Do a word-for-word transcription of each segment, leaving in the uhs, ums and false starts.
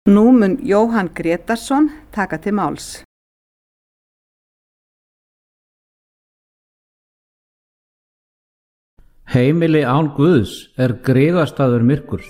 Nú mun Jóhann Grétarsson taka til máls. Heimili án Guðs er griðastaður myrkurs.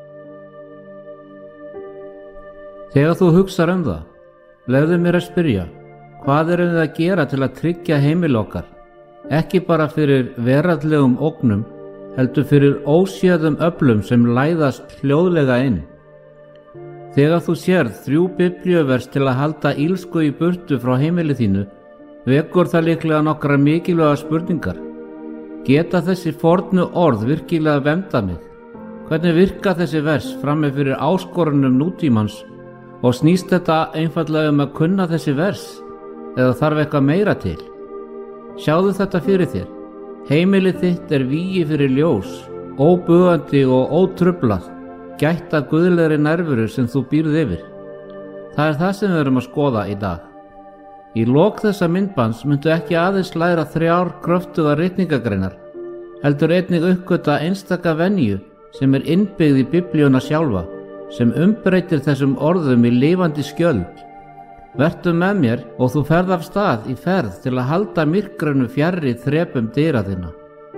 Þegar þú hugsar um það, leyfðu mér að spyrja, hvað erum við að gera til að tryggja heimili okkar, ekki bara fyrir veraldlegum ógnum, heldur fyrir óséðum öflum sem læðast hljóðlega inn. Þegar þú sérð þrjú biblíuvers til að halda ílsku í burtu frá heimili þínu, vekur það líklega nokkrar mikilvægar spurningar. Geta þessi fornu orð virkilega verndað mig? Hvernig virka þessi vers frammi fyrir áskorunum nútímans og snýst þetta einfaldlega um að kunna þessi vers eða þarf eitthvað meira til? Sjáðu þetta fyrir þér. Heimilið þitt er vígi fyrir ljós, óbugandi og ótruflað, gætt að guðlegri nærveru sem þú býrð yfir. Það er það sem við erum að skoða í dag. Í lok þessa myndbands myndu ekki aðeins læra þrjár kröftuga ritningagreinar, heldur einnig uppgöta einstaka venju sem er innbyggð í biblíuna sjálfa, sem umbreytir þessum orðum í lifandi skjöld. Vertu með mér og þú ferð af stað í ferð til að halda myrkrinu fjarri þrepum dyra þinna.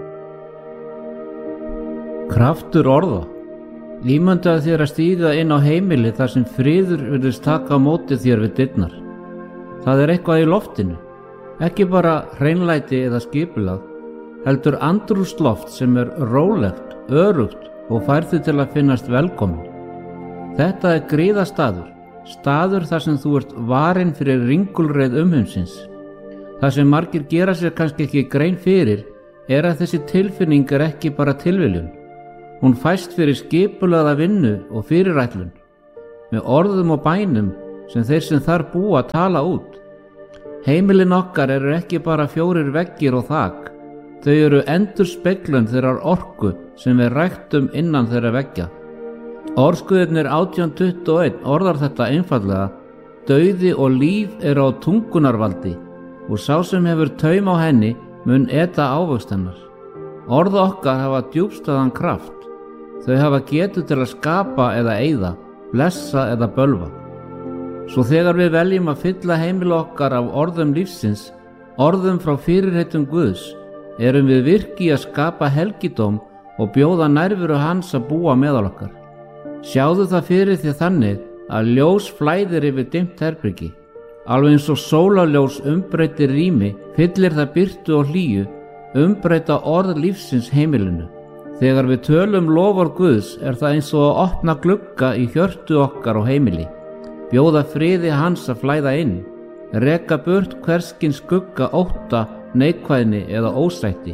Kraftur orða. Ímyndaðu þér að stíga inn á heimili þar sem friður virðist taka á móti þér við dyrnar. Það er eitthvað í loftinu, ekki bara hreinlæti eða skipulag, heldur andrúmsloft sem er rólegt, örugt og fær þig til að finnast velkomin. Þetta er griðastaður, staður þar sem þú ert varinn fyrir ringulreið umheimsins. Það sem margir gera sér kannski ekki grein fyrir er að þessi tilfinning er ekki bara tilviljun. Hún fæst fyrir skipulagða vinnu og fyrirætlun, með orðum og bænum sem þeir sem þar búa tala út. Heimilin okkar eru ekki bara fjórir veggir og þak, þau eru endurspeglun þeirrar orku sem við ræktum innan þeirra veggja. Orðskuðirnir átján tuttugu og eitt orðar þetta einfaldlega: dauði og líf eru á tungunarvaldi og sá sem hefur taum á henni mun eta ávöxt hennar. Orð okkar hafa djúpstæðan kraft, þau hafa getu til að skapa eða eyða, blessa eða bölva. Svo þegar við veljum að fylla heimili okkar af orðum lífsins, orðum frá fyrirheitum Guðs, erum við virki að skapa helgidóm og bjóða nærveru hans að búa meðal okkar. Sjáðu það fyrir því þannig að ljós flæðir yfir dimmt herbergi. Alveg eins og sólarljós umbreytir rými, fyllir það birtu og hlýju, umbreyta orð lífsins heimilinu. Þegar við tölum loforð Guðs er það eins og að opna glugga í hjörtu okkar og heimili. Bjóða friði hans að flæða inn, reka burt hverskins skugga, ótta, neikvæðni eða ósætti.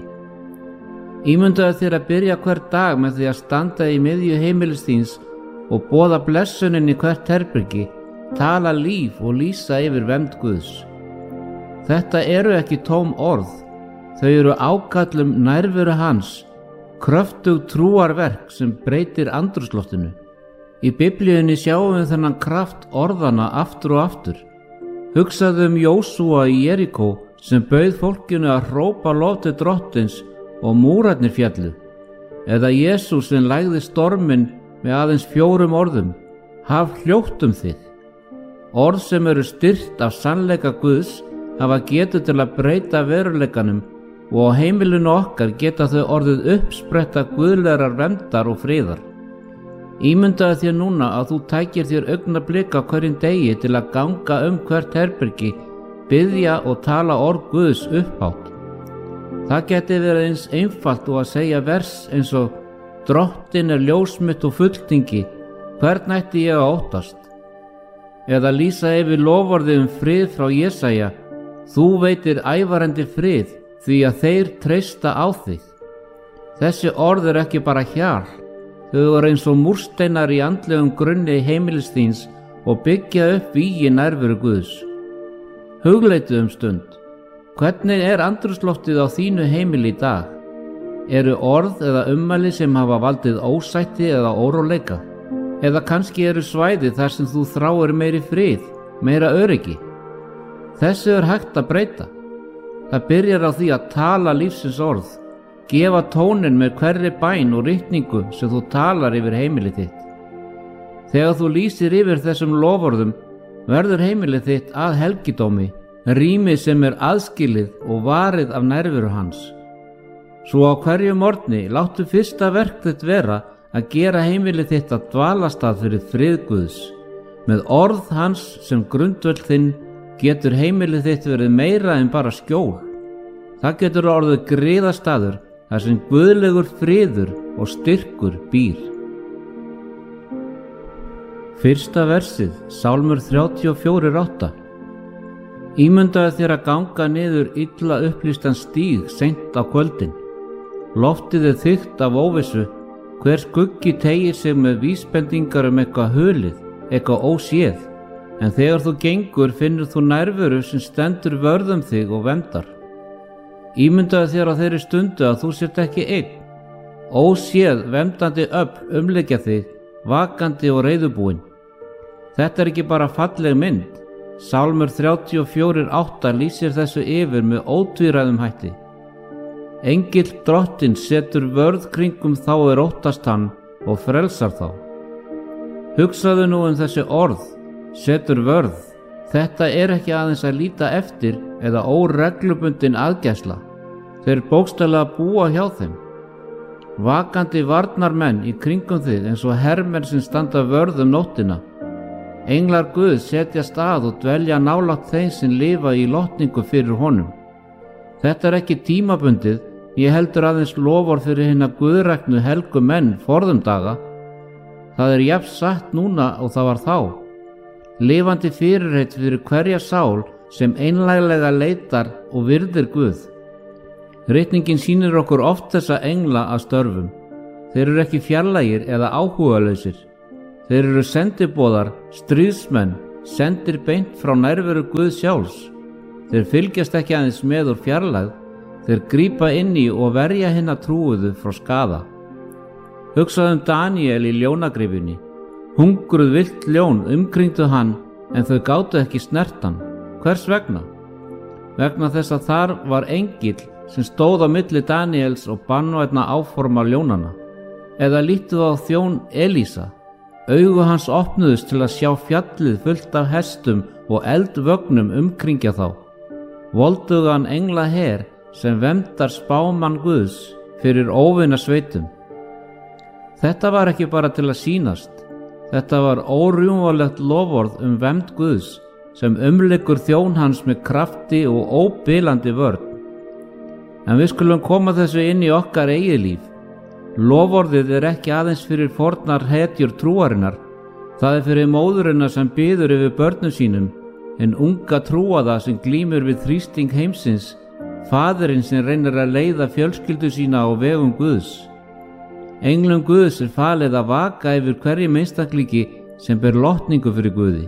Ímyndaðu þér að byrja hver dag með því að standa í miðju heimilis þíns og boða blessunin í hvert herbergi, tala líf og lýsa yfir vernd Guðs. Þetta eru ekki tóm orð, þau eru ákallum nærveru hans, kröftug trúarverk sem breytir andrúmsloftinu. Í biblíunni sjáum við þennan kraft orðana aftur og aftur. Hugsaðu um Jósúa í Jerikó sem bauð fólkinu að hrópa lof til drottins og múrarnir fjallu. Eða Jesús sem lægði storminn með aðeins fjórum orðum: haf hljótt um þig. Orð sem eru styrkt af sannleika Guðs hafa getu til að breyta veruleikanum og á heimilinu okkar geta þau orðið uppspretta guðlegrar verndar og friðar. Ímyndaðu þér núna að þú tækir þér augnablik á hverjum degi til að ganga um hvert herbergi, biðja og tala orð Guðs upphátt. Það geti verið eins einfalt og að segja vers eins og: drottin er ljós mitt og fulltingi, hvern ætti ég að óttast? Eða lýsa yfir loforði um frið frá Jesaja: þú veitir ævarandi frið því að þeir treysta á þig. Þessi orð er ekki bara hjal, þau eru eins og múrsteinar í andlegum grunni heimilis þíns og byggja upp vígi nærveru Guðs. Hugleitu um stund. Hvernig er andrúmsloftið á þínu heimili í dag? Eru orð eða ummæli sem hafa valdið ósætti eða óróleika? Eða kannski eru svæði þar sem þú þráir meiri frið, meira öryggi? Þessu er hægt að breyta. Það byrjar á því að tala lífsins orð, gefa tónin með hverri bæn og ritningu sem þú talar yfir heimilið þitt. Þegar þú lýsir yfir þessum loforðum verður heimilið þitt að helgidómi, rými sem er aðskilið og varið af nærveru hans. Svo á hverju morgni láttu fyrsta verk þitt vera að gera heimilið þitt að dvalastað fyrir frið Guðs. Með orð hans sem grundvöll þinn getur heimilið þitt verið meira en bara skjól. Það getur orðið griðastaður þar sem guðlegur friður og styrkur býr. Fyrsta versið, Sálmur þrjátíu og fjögur átta. Ímyndaðu þér að ganga niður illa upplýstan stíg seint á kvöldin. Loftið er þykkt af óvissu, hver skuggi teygir sig með vísbendingar um eitthvað hulið, eitthvað óséð, en þegar þú gengur finnur þú nærveru sem stendur vörð um þig og verndar. Ímyndaðu þér á þeirri stundu að þú sért ekki einn. Óséð verndandi öfl umleggja þig, vakandi og reiðubúin. Þetta er ekki bara falleg mynd. Sálmur þrjátíu og fjögur átta lýsir þessu yfir með ótvíræðum hætti. Engill drottins setur vörð kringum þá er óttast hann og frelsar þá. Hugsaðu nú um þessi orð, setur vörð. Þetta er ekki aðeins að líta eftir eða óreglubundin aðgæsla. Þeir bókstaflega búa hjá þeim. Vakandi varnarmenn í kringum þig eins og hermenn sem standa vörð um nóttina. Englar Guðs setjast að og dvelja nálægt þeim sem lifa í lotningu fyrir honum. Þetta er ekki tímabundið, ég heldur aðeins loforð fyrir hinna guðræknu helgu menn forðum daga. Það er jafn satt núna og það var þá. Lifandi fyrirheit fyrir hverja sál sem einlæglega leitar og virðir Guð. Ritningin sýnir okkur oft þessa engla að störfum. Þeir eru ekki fjarlægir eða áhugalausir. Þeir eru sendiboðar, stríðsmenn, sendir beint frá nærveru Guðs sjálfs. Þeir fylgjast ekki aðeins með úr fjarlægð, þeir grípa inn í og verja hinna trúuðu frá skaða. Hugsaðu um Daníel í ljónagryfjunni. Hungruð villt ljón umkringdu hann, en þau gátu ekki snert hann. Hvers vegna? Vegna þess að þar var engill sem stóð á milli Daníels og banvænna áforma ljónana. Eða lítu á þjón Elísa. Augu hans opnuðust til að sjá fjallið fullt af hestum og eldvögnum umkringja þá. Voldugan engla her sem verndar spámann Guðs fyrir óvina sveitum. Þetta var ekki bara til að sýnast. Þetta var órjúmvalegt loforð um vernd Guðs sem umlykur þjón hans með krafti og óbilandi vörn. En við skulum koma þessu inn í okkar eigið líf. Loforðið er ekki aðeins fyrir fornar hetjur trúarinnar, það er fyrir móðurina sem biður yfir börnum sínum, en unga trúaða sem glímur við þrýsting heimsins, faðirinn sem reynir að leiða fjölskyldu sína á vegum Guðs. Englum Guðs er falið að vaka yfir hverjum einstaklingi sem ber lotningu fyrir Guði.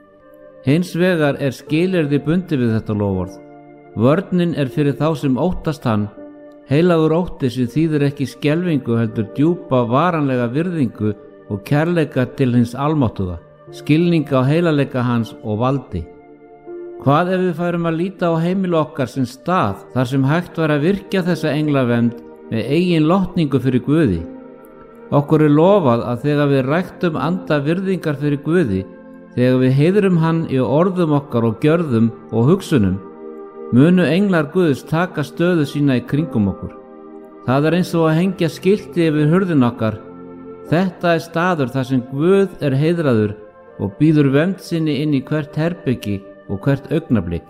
Hins vegar er skilyrði bundið við þetta loforð. Vörnin er fyrir þá sem óttast hann. Heilagur ótti sem þýðir ekki skelfingu heldur djúpa varanlega virðingu og kærleika til hins almáttuga, skilninga á heilaleika hans og valdi. Hvað ef við færum að líta á heimili okkar sem stað þar sem hægt var að virkja þessa englavernd með eigin lotningu fyrir Guði? Okkur er lofað að þegar við ræktum anda virðingar fyrir Guði, þegar við heiðrum hann í orðum okkar og gjörðum og hugsunum, munu englar Guðs taka stöðu sína í kringum okkur. Það er eins og að hengja skilti yfir hurðin okkar. Þetta er staður þar sem Guð er heiðraður og býður vernd sinni inn í hvert herbyggi og hvert augnablik.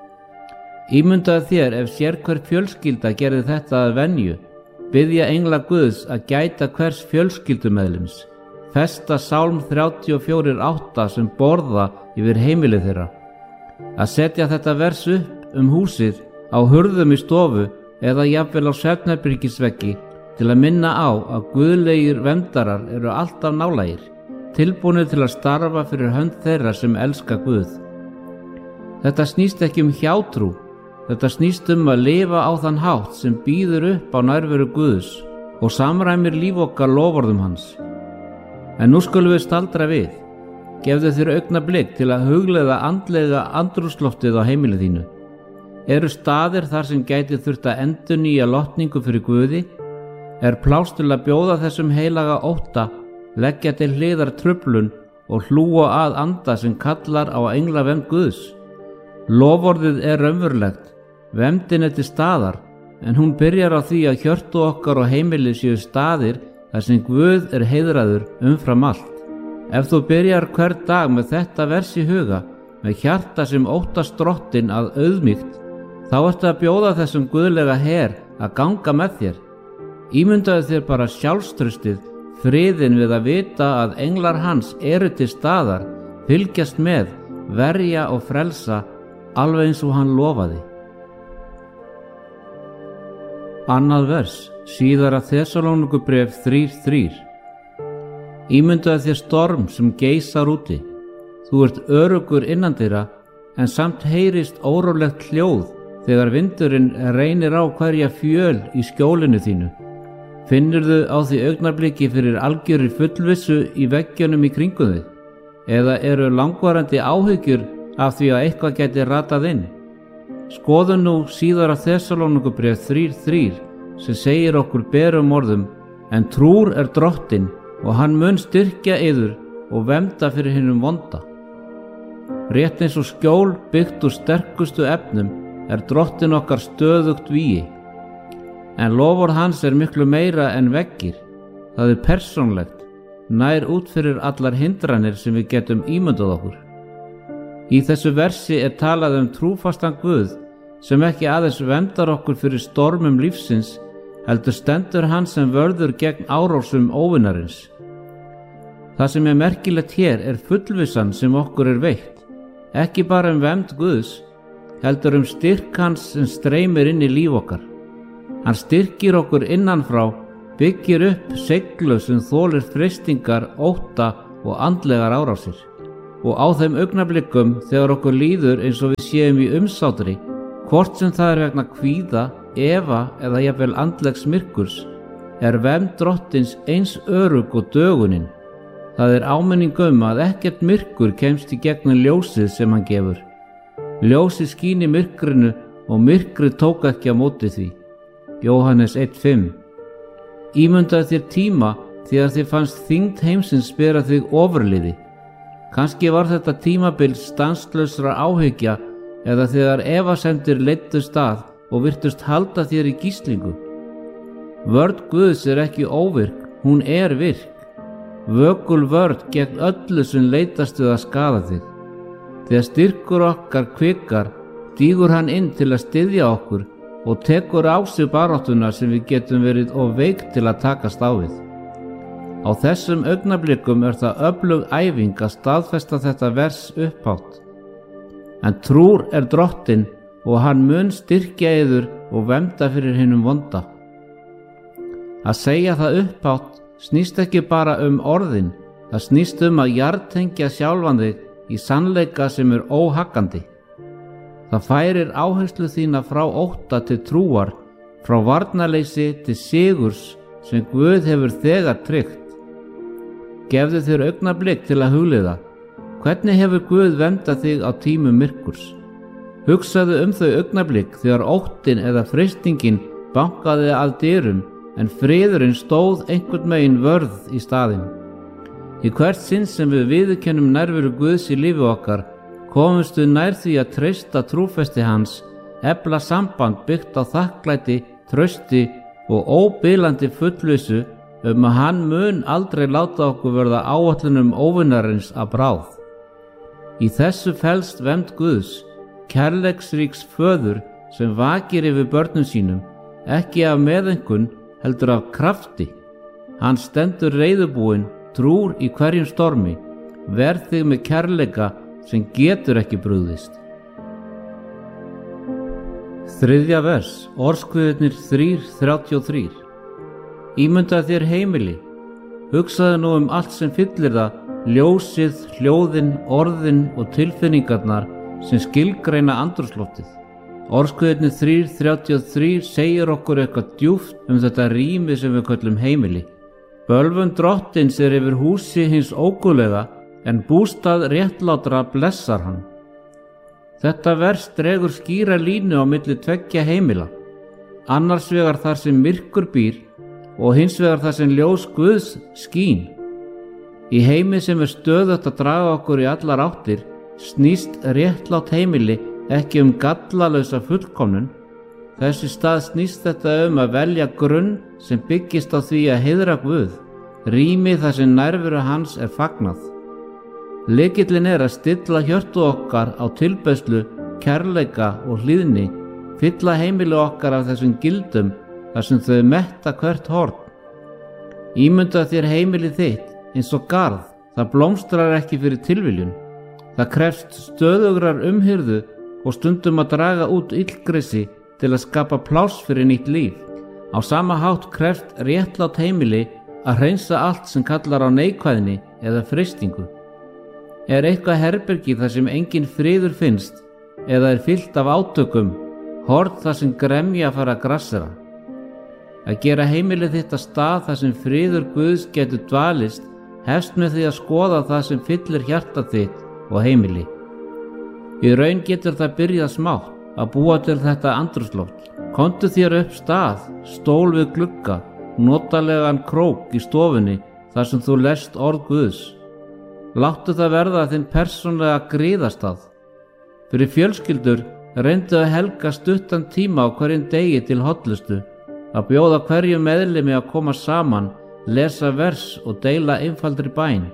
Ímyndaðu þér ef sérhver fjölskylda gerði þetta að venju, biðja engla Guðs að gæta hvers fjölskyldumeðlims, festa Sálm þrjátíu og fjögur átta sem borða yfir heimilið þeirra. Að setja þetta vers upp um húsið, á hurðum í stofu eða jafnvel á svefnherbergisveggi til að minna á að guðlegir verndarar eru alltaf nálægir, tilbúnir til að starfa fyrir hönd þeirra sem elska Guð. Þetta snýst ekki um hjátrú, þetta snýst um að lifa á þann hátt sem býður upp á nærveru Guðs og samræmir líf okkar loforðum hans. En nú skulum við staldra við. Gefðu þér augnablik til að hugleiða andlega andrúmsloftið á heimilið þínu. Eru staðir þar sem gæti þurft að endurnýja lotningu fyrir Guði? Er pláss til að bjóða þessum heilaga ótta, leggja til hliðar truflun og hlúa að anda sem kallar á englavernd Guðs. Loforðið er raunverulegt, verndin er til staðar, en hún byrjar á því að hjörtu okkar og heimili séu staðir þar sem Guð er heiðraður umfram allt. Ef þú byrjar hver dag með þetta vers í huga, með hjarta sem óttast Drottinn að auðmýkt, þá ertu að bjóða þessum guðlega her að ganga með þér. Ímyndaðu þér bara sjálfstraustið, friðin við að vita að englar hans eru til staðar, fylgjast með, verja og frelsa, alveg eins og hann lofaði. Annað vers, síðara Þessalónikubréf þrír þrír. Ímyndaðu þér storm sem geisar úti. Þú ert öruggur innandyra, en samt heyrist órólegt hljóð þegar vindurinn reynir á hverja fjöl í skjólinu þínu. Finnurðu á því augnabliki fyrir algjörri fullvissu í veggjónum í kringum þig? Eða eru langvarandi áhyggjur af því að eitthvað geti ratað inn? Skoðum nú síðara Þessalónikubréf þrír þrír sem segir okkur berum orðum: en trúr er Drottinn og hann mun styrkja yður og vernda fyrir hinum vonda. Rétt eins og skjól byggt úr sterkustu efnum er Drottinn okkar stöðugt vígi. En loforð hans er miklu meira en veggir. Það er persónlegt, nær út fyrir allar hindranir sem við getum ímyndað okkur. Í þessu versi er talað um trúfastan Guð sem ekki aðeins verndar okkur fyrir stormum lífsins, heldur stendur hann sem vörður gegn árásum óvinarins. Það sem er merkilegt hér er fullvissan sem okkur er veitt, ekki bara um vernd Guðs, heldur um styrk hans sem streymir inn í líf okkar. Hann styrkir okkur innanfrá, byggir upp seglu sem þolir freistingar, ótta og andlegar árásir. Og á þeim augnablikum þegar okkur líður eins og við séum í umsátri, hvort sem það er vegna kvíða, efa eða jafnvel andlegs myrkurs, er vernd Drottins eins örugg og dögunin. Það er áminning um að ekkert myrkur kemst í gegnum ljósið sem hann gefur. Ljósið skín í myrkrinu og myrkrið tók ekki á móti því. Jóhannes eitt fimm. Ímyndaðu þér tíma þegar þér fannst þyngd heimsins bera þig ofurliði. Kannski var þetta tímabil stanslausra áhyggja eða þegar efasemdir leiddu stað og virtust halda þér í gíslingu. Vörn Guðs er ekki óvirk, hún er virk. Vökul vörn gegn öllu sem leitast við að skaða þig. Þegar styrkur okkar kvikar, stígur hann inn til að styðja okkur og tekur á sig baráttuna sem við getum verið of veik til að takast á við. Á þessum augnablikum er það öflug æfing að staðfesta þetta vers upphátt. En trúr er Drottinn og hann mun styrkja yður og vernda fyrir hinum vonda. Að segja það upphátt snýst ekki bara um orðin, það snýst um að jartengja sjálfan þig í sannleika sem er óhaggandi. Það færir áherslu þína frá ótta til trúar, frá varnarleysi til sigurs sem Guð hefur þegar tryggt. Gefðu þér augnablik til að hugleiða. Hvernig hefur Guð verndað þig á tímum myrkurs? Hugsaðu um þau augnablik þegar óttin eða freistingin bankaði að dyrum, en friðurinn stóð einhvern megin vörð í staðinn. Í hvert sinn sem við viðurkennum nærveru Guðs í lífi okkar, komumst við nær því að treysta trúfesti hans, efla samband byggt á þakklæti, trausti og óbilandi fullvissu um að hann mun aldrei láta okkur verða áætlunum óvinarins að bráð. Í þessu felst vernd Guðs, kærleiksríks föður sem vakir yfir börnum sínum, ekki af meðaumkun heldur af krafti. Hann stendur reiðubúinn, trúr í hverjum stormi, verð þig með kærleika sem getur ekki brugðist. Þriðja vers, orðskviðirnir þrír þrjátíu og þrír. Ímyndaðu þér heimili, hugsaðu nú um allt sem fyllir það, ljósið, hljóðin, orðin og tilfinningarnar sem skilgreina andrúmsloftið. Orðskviðirnir þrír þrjátíu og þrír segir okkur eitthvað djúpt um þetta rými sem við köllum heimili. Bölvun Drottins er yfir húsi hins óguðlega, en bústað réttlátra blessar hann. Þetta vers dregur skýra línu á milli tveggja heimila, annars vegar þar sem myrkur býr og hins vegar þar sem ljós Guðs skín. Í heimi sem er stöðugt að draga okkur í allar áttir snýst réttlátt heimili ekki um gallalausa fullkomnun. Þessi stað snýst þetta um að velja grunn sem byggist á því að heiðra Guð, rými þar sem nærveru hans er fagnað. Lykillinn er að stilla hjörtu okkar á tilbeiðslu, kærleika og hlýðni, fylla heimili okkar af þessum gildum þar sem þau metta hvert horn. Ímynda þér heimili þitt eins og garð, það blómstrar ekki fyrir tilviljun. Það krefst stöðugrar umhirðu og stundum að draga út illgresi til að skapa pláss fyrir nýtt líf. Á sama hátt krefst réttlátt heimili að hreinsa allt sem kallar á neikvæðni eða freistingu. Er eitthvað herbergi þar sem engin friður finnst eða er fyllt af átökum, horn þar sem gremja fara að grassera. Að gera heimili þitt að stað þar sem friður Guðs getur dvalist hefst með því að skoða það sem fyllir hjarta þitt og heimili. Í raun getur það byrjað smátt að búa til þetta andrúmsloft. Komdu þér upp stað, stól við glugga, notalegan krók í stofunni þar sem þú lest orð Guðs. Láttu það verða þinn persónlega griðastað. Fyrir fjölskyldur reyndu að helga stuttan tíma á hverjum degi til hollustu, að bjóða hverju meðlimi að koma saman, lesa vers og deila einfaldri bæn.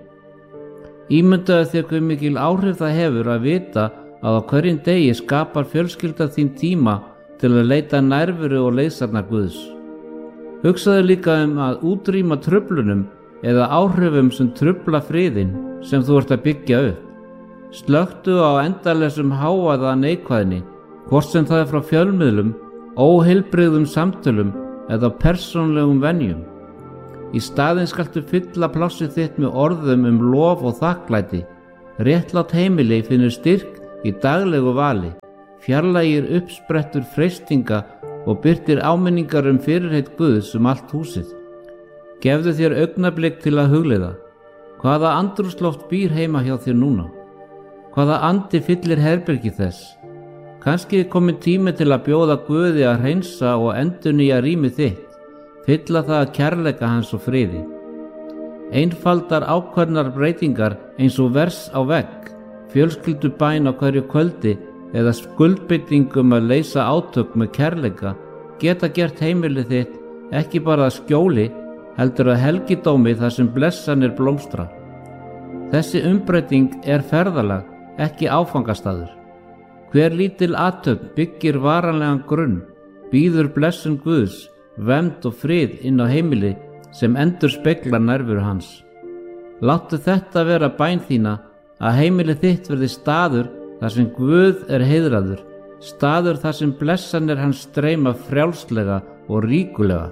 Ímyndaðu þér hve mikil áhrif það hefur að vita að á hverjum degi skapar fjölskylda þín tíma til að leita nærveru og leiðsagnar Guðs. Hugsaðu líka um að útrýma truflunum eða áhrifum sem trufla friðinn sem þú ert að byggja upp. Slökktu á endalausum hávaða neikvæðni, hvort sem það er frá fjölmiðlum, óheilbrigðum samtölum eða persónlegum venjum. Í staðinn skaltu fylla plássið þitt með orðum um lof og þakklæti. Réttlátt heimili finnur styrk í daglegu vali, fjarlægir uppsprettur freistinga og birtir áminningar um fyrirheit Guðs um allt húsið. Gefðu þér augnablik til að hugleiða. Hvaða andrúmsloft býr heima hjá þér núna? Hvaða andi fyllir herbergi þess? Kannski er komin tími til að bjóða Guði að hreinsa og endurnýja rými þitt, fylla það að kærleika hans og friði. Einfaldar ákveðnar breytingar eins og vers á vegg, fjölskyldubæn á hverju kvöldi eða skuldbindingum að leysa átök með kærleika geta gert heimilið þitt ekki bara að skjóli, heldur að helgidómi þar sem blessanir blómstra. Þessi umbreyting er ferðalag, ekki áfangastaður. Hver lítil athöfn byggir varanlegan grunn, býður blessun Guðs, vernd og frið inn á heimili sem endur speglar nærveru hans. Láttu þetta vera bæn þína að heimili þitt verði staður þar sem Guð er heiðraður, staður þar sem blessanir hans streyma frjálslega og ríkulega.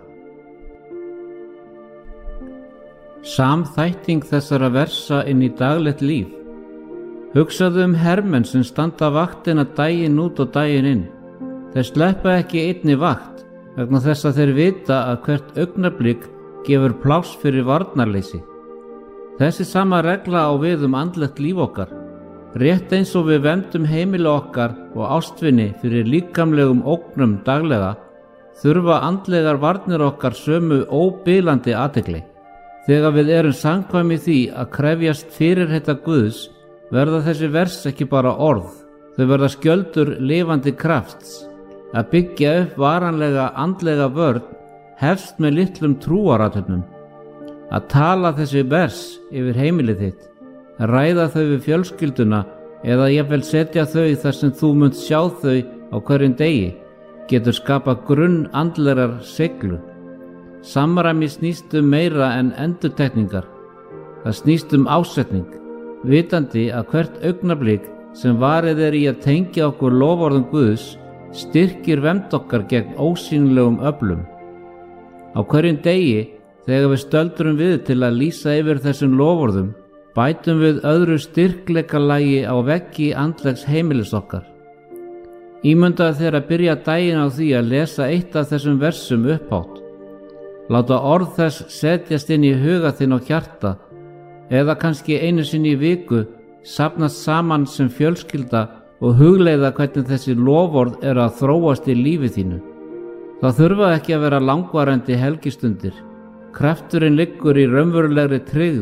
Samþætting þessara versa inn í daglegt líf. Hugsaðu um hermenn sem standa vaktina daginn út og daginn inn. Þeir sleppa ekki einni vakt vegna þess að þeir vita að hvert augnablik gefur pláss fyrir varnarleysi. Þessi sama regla á við um andlegt líf okkar. Rétt eins og við verndum heimili okkar og ástvini fyrir líkamlegum ógnum daglega, þurfa andlegar varnir okkar sömu óbilandi athygli. Þegar við erum samkvæm í því að krefjast fyrirheita Guðs, verða þessi vers ekki bara orð, þau verða skjöldur lifandi krafts. Að byggja upp varanlega andlega vörn hefst með litlum trúarathöfnum. Að tala þessi vers yfir heimilið þitt, ræða þau við fjölskylduna eða jafnvel setja þau þar sem þú munt sjá þau á hverjum degi, getur skapað grunn andlegar seiglu. Samræmi snýst um meira en endurtekningar. Það snýst um ásetning, vitandi að hvert augnablik sem varið er í að tengja okkur loforðum Guðs styrkir vernd okkar gegn ósýnilegum öflum. Á hverjum degi, þegar við stöldrum við til að lýsa yfir þessum loforðum, bætum við öðru styrkleikalagi á veggi andlegs heimilis okkar. Ímyndaðu þér að byrja daginn á því að lesa eitt af þessum versum upphátt. Láta orð þess setjast inn í huga þinn og hjarta, eða kannski einu sinni í viku safnast saman sem fjölskylda og hugleiða hvernig þessi loforð er að þróast í lífi þínu. Það þurfa ekki að vera langvarandi helgistundir. Krafturinn liggur í raunverulegri tryggð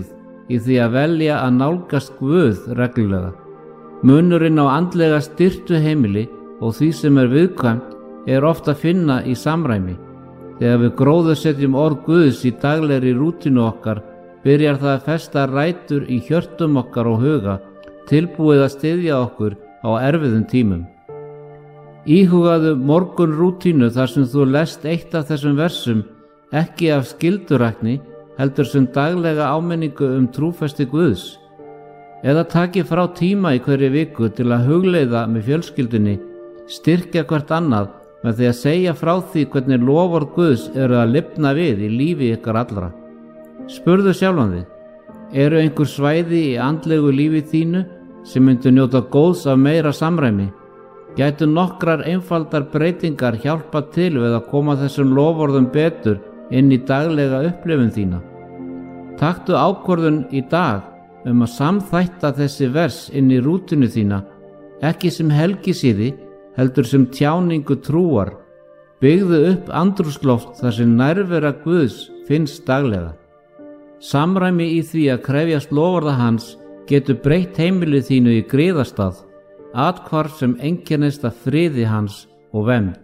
í því að velja að nálgast Guð reglulega. Munurinn á andlega styrktu heimili og því sem er viðkvæmt er oft að finna í samræmi. Þegar við gróðursetjum orð Guðs í daglegri rútínu okkar, byrjar það að festa rætur í hjörtum okkar og huga, tilbúið að styðja okkur á erfiðum tímum. Íhugaðu morgun rútínu þar sem þú lest eitt af þessum versum, ekki af skyldurækni, heldur sem daglega áminningu um trúfesti Guðs. Eða taki frá tíma í hverju viku til að hugleiða með fjölskyldunni, styrkja hvert annað með því að segja frá því hvernig loforð Guðs eru að lifna við í lífi ykkar allra. Spurðu sjálfan þig, eru einhver svæði í andlegu lífi þínu sem myndu njóta góðs af meira samræmi? Gætu nokkrar einfaldar breytingar hjálpa til við að koma þessum loforðum betur inn í daglega upplifun þína? Taktu ákvörðun í dag um að samþætta þessi vers inn í rútinu þína, ekki sem helgisíði, heldur sem tjáningu trúar. Byggðu upp andrúmsloft þar sem nærvera Guðs finnst daglega. Samræmi í því að krefjast loforða hans getur breytt heimilið þínu í griðastað, athvarf sem einkennist af friði hans og vernd.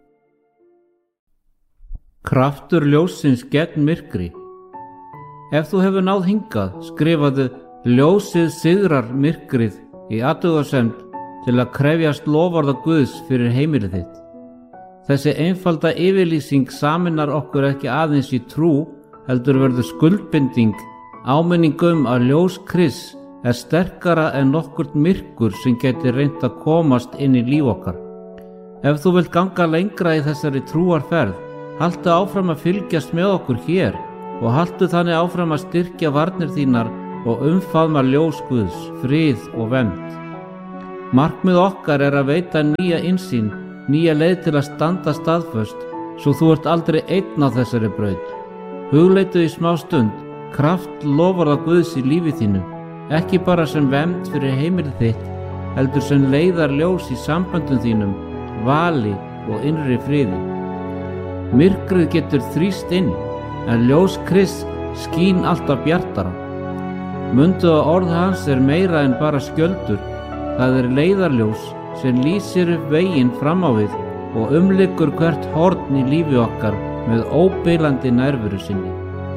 Kraftur ljóssins gegn myrkri. Ef þú hefur náð hingað, skrifaðu ljósið sigrar myrkrið í athugasemd til að krefjast loforða Guðs fyrir heimilið þitt. Þessi einfalda yfirlýsing saminar okkur ekki aðeins í trú, heldur verður skuldbinding, áminning um að ljós Krists er sterkara en nokkurt myrkur sem geti reynt að komast inn í líf okkar. Ef þú vilt ganga lengra í þessari trúarferð, haltu áfram að fylgjast með okkur hér og haltu þannig áfram að styrkja varnir þínar og umfaðma ljós Guðs, frið og vernd. Markmið okkar er að veita nýja innsýn, nýja leið til að standa staðföst, svo þú ert aldrei einn á þessari braut. Hugleitu í smá stund kraft loforða Guðs í lífi þínu, ekki bara sem vernd fyrir heimilið þitt, heldur sem leiðar ljós í samböndum þínum, vali og innri friði. Myrkrið getur þrýst inn, en ljós Krists skín alltaf bjartara. Mundu að orð hans er meira en bara skjöldur. Það er leiðarljós sem lýsir upp veginn fram á við og umlykur hvert horn í lífi okkar með óbilandi nærveru sinni.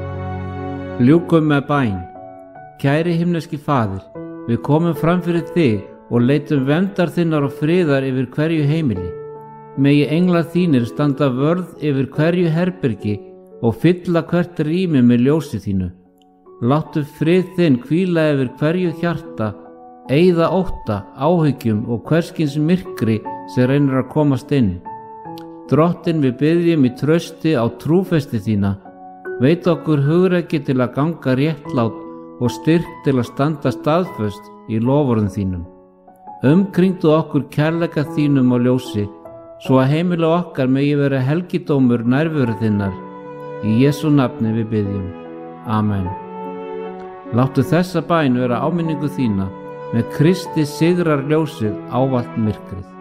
Ljúkum með bæn. Kæri himneski Faðir, við komum fram fyrir þig og leitum verndar þinnar og friðar yfir hverju heimili. Megi englar þínir standa vörð yfir hverju herbergi og fylla hvert rými með ljósi þínu. Láttu frið þinn hvíla yfir hverju hjarta, eyða ótta, áhyggjum og hverskins myrkri sem reynir að komast inn. Drottinn, við biðjum í trausti á trúfesti þína. Veit okkur hugrekki til að ganga réttlátt og styrk til að standa staðföst í loforðum þínum. Umkringdu okkur kærleika þínum og ljósi, svo að heimili okkar megi vera helgidómur nærveru þinnar. Í Jesú nafni við biðjum. Amen. Láttu þessa bæn vera áminningu þína, með Kristi sigrar ljósið ávallt myrkrið.